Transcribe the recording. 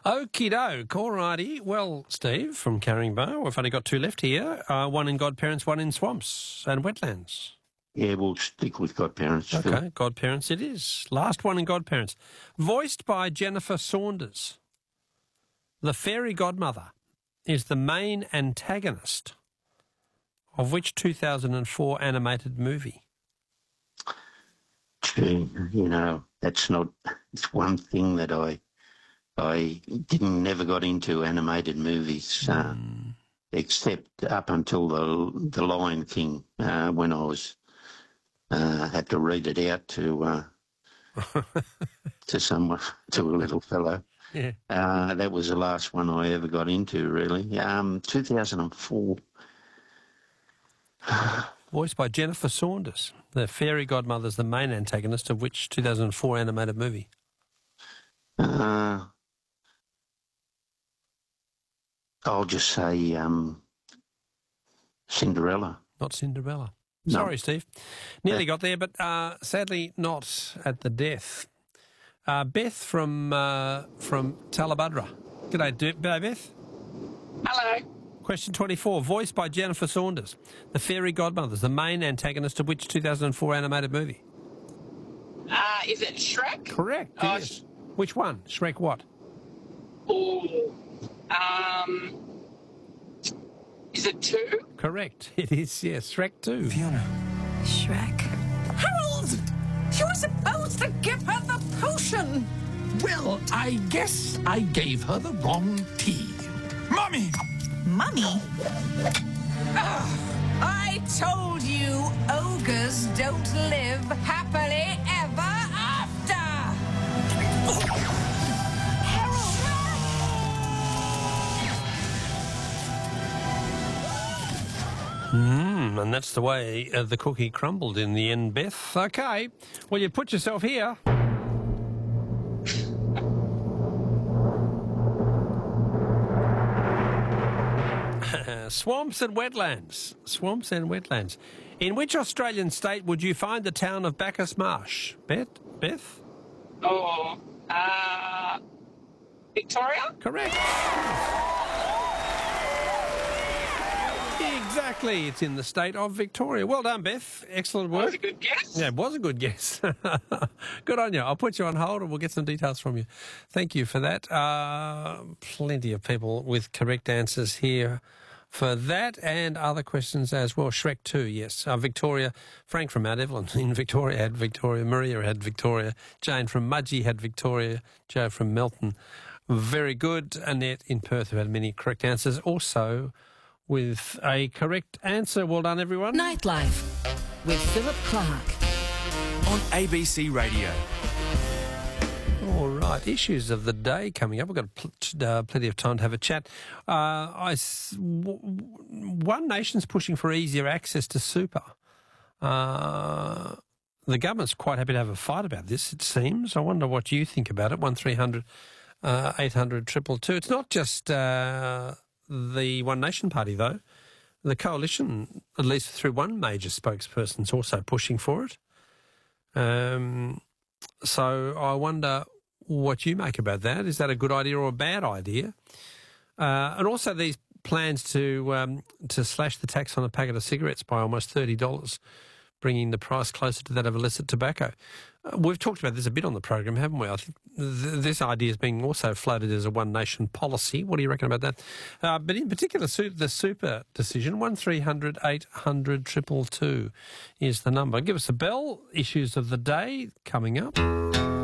Okie doke. All righty. Well, Steve from Carringbar, we've only got two left here. One in godparents, one in swamps and wetlands. Yeah, we'll stick with godparents. Okay, Phil. godparents it is. Last one in godparents. Voiced by Jennifer Saunders, the fairy godmother is the main antagonist of which 2004 animated movie? Gee, that's not. It's one thing that I never got into animated movies, except up until the Lion King when I was had to read it out to someone, to a little fellow. Yeah. That was the last one I ever got into, really. 2004. Voiced by Jennifer Saunders, the fairy godmother is the main antagonist of which 2004 animated movie? I'll just say Cinderella. Not Cinderella. No. Sorry, Steve. Nearly got there, but sadly not at the death. Beth from Talabudra. G'day, Beth. Hello. Question 24, voiced by Jennifer Saunders, the fairy godmother is the main antagonist of which 2004 animated movie? Is it Shrek? Correct. Yes. Which one? Shrek what? Oh, is it 2? Correct. It is, yes. Shrek 2. Fiona. Shrek. Harold! You were supposed to give her the potion! Well, I guess I gave her the wrong tea. Mummy! Mummy? I told you ogres don't live happily ever after! And that's the way the cookie crumbled in the end, Beth. Okay, well, you put yourself here. Swamps and wetlands. Swamps and wetlands. In which Australian state would you find the town of Bacchus Marsh? Beth? Oh, Victoria? Correct. Exactly. It's in the state of Victoria. Well done, Beth. Excellent work. That was a good guess. Yeah, it was a good guess. Good on you. I'll put you on hold and we'll get some details from you. Thank you for that. Plenty of people with correct answers here for that and other questions as well. Shrek 2, yes. Victoria, Frank from Mount Evelyn in Victoria had Victoria. Maria had Victoria. Jane from Mudgee had Victoria. Joe from Melton. Very good. Annette in Perth who had many correct answers. Also with a correct answer. Well done, everyone. Nightlife with Philip Clark On ABC Radio. All right, issues of the day coming up. We've got plenty of time to have a chat. One Nation's pushing for easier access to super. The government's quite happy to have a fight about this, it seems. I wonder what you think about it. 1300 800 222. It's not just the One Nation Party, though. The coalition, at least through one major spokesperson, is also pushing for it. So I wonder what you make about that. Is that a good idea or a bad idea? And also these plans to slash the tax on a packet of cigarettes by almost $30, bringing the price closer to that of illicit tobacco. We've talked about this a bit on the program, haven't we? I think this idea is being also floated as a One Nation policy. What do you reckon about that? But in particular, the super decision, 1300 800 222 is the number. Give us a bell. Issues of the day coming up.